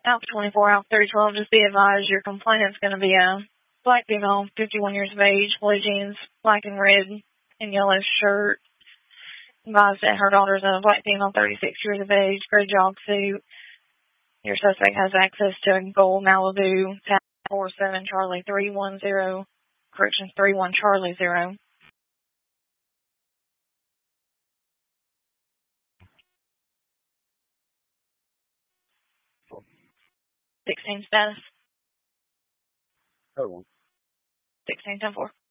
Out 24, out 312. Just be advised your complainant's going to be a black female, 51 years of age, blue jeans, black and red, and yellow shirt. Advised that her daughter's a black female, 36 years of age, gray jog suit. Your suspect has access to a gold Malibu, 47 Charlie 310, corrections 31 Charlie 0. 16 status. Hold on. 16 10-4.